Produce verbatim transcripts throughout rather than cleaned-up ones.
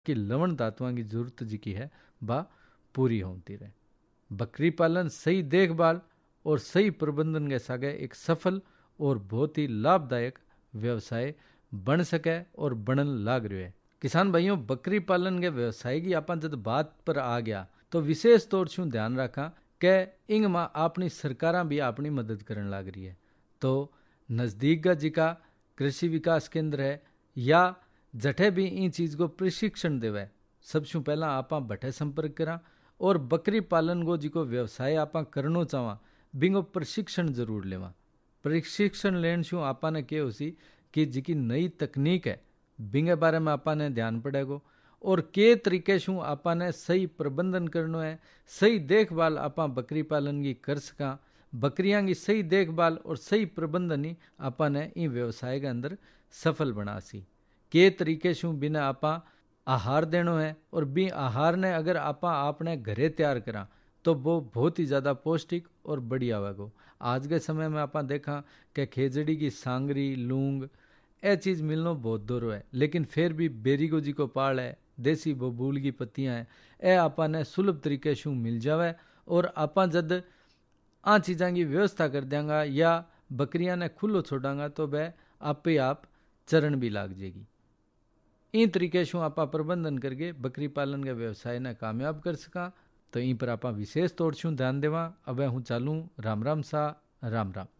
कि लवण धातुओं की जरूरत जी की है वह पूरी होती रहे। बकरी पालन सही देखभाल और सही प्रबंधन के साथ एक सफल और बहुत ही लाभदायक व्यवसाय बन सके और बनन लाग रहे है। किसान भाइयों, बकरी पालन के व्यवसाय की आप जब बात पर आ गया तो विशेष तौर से ध्यान रखा कि इंग में अपनी सरकारां भी अपनी मदद करने लाग रही है। तो नज़दीक का जिका कृषि विकास केंद्र है या जठे भी इन चीज़ को प्रशिक्षण देवे, सबसे पहला आप बठे संपर्क करा और बकरी पालन को जिको व्यवसाय आप करना चाहवा बिंगो प्रशिक्षण जरूर लेवा। प्रशिक्षण लेने शू आपने के उसी कि जिकी नई तकनीक है बिंगे बारे में आपने ध्यान पड़ेगो और के तरीके शू आपने सही प्रबंधन करना है, सही देखभाल आप बकरी पालन की कर सका। बकरियां की सही देखभाल और सही प्रबंधन ही आपने इन व्यवसाय के अंदर सफल बना सी। के तरीके शू बिना आप आहार देनो है और बी आहार ने अगर आप आपने घरे तैयार करा तो वो बहुत ही ज़्यादा पौष्टिक और बढ़िया होगा। आज के समय में आप देखा कि खेजड़ी की सांगरी लूंग ए चीज़ मिलना बहुत दूर है, लेकिन फिर भी बेरीगो जी को पाल है, देसी बबूल की पत्तियां हैं, ए आपने सुलभ तरीके से मिल जावे और आप जद आ चीज़ों की व्यवस्था कर देंगा या बकरियां ने खुलो छोड़ांगा तो वह आप ही आप चरण भी लाग जाएगी। इन तरीके से आप प्रबंधन करके बकरी पालन के व्यवसाय ने कामयाब कर सका। तो इन पर आप विशेष तौर से ध्यान देवा। अब हूँ चालू राम राम सा राम राम।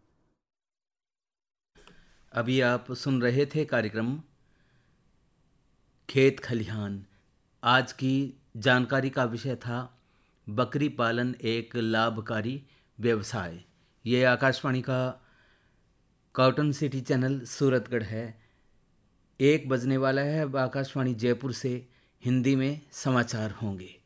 अभी आप सुन रहे थे कार्यक्रम खेत खलिहान। आज की जानकारी का विषय था बकरी पालन एक लाभकारी व्यवसाय। ये आकाशवाणी का कॉटन सिटी चैनल सूरतगढ़ है। एक बजने वाला है। अब आकाशवाणी जयपुर से हिंदी में समाचार होंगे।